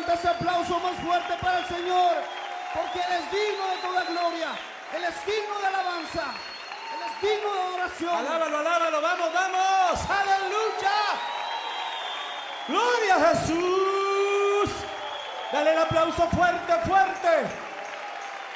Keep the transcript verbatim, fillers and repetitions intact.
Levanta ese aplauso más fuerte para el Señor, porque Él es digno de toda gloria, Él es digno de alabanza, Él es digno de adoración. Alábalo, alábalo, vamos, vamos. Aleluya. Gloria a Jesús. Dale el aplauso fuerte, fuerte.